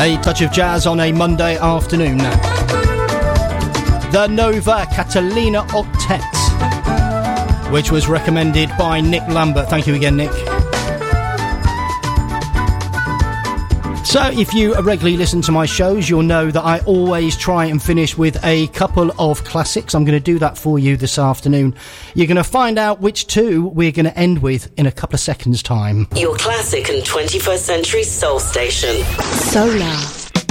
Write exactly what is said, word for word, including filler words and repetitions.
A touch of jazz on a Monday afternoon. The Nova Catalina Octet, which was recommended by Nick Lambert. Thank you again, Nick. So if you regularly listen to my shows, you'll know that I always try and finish with a couple of classics. I'm going to do that for you this afternoon. You're going to find out which two we're going to end with in a couple of seconds' time. Your classic and twenty-first century soul station. Solar.